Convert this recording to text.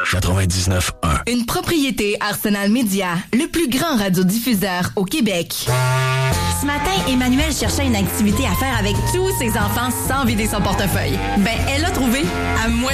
99.1. Une propriété Arsenal Média, le plus grand radiodiffuseur au Québec. Ce matin, Emmanuel cherchait une activité à faire avec tous ses enfants sans vider son portefeuille. Ben, elle a trouvé à moi.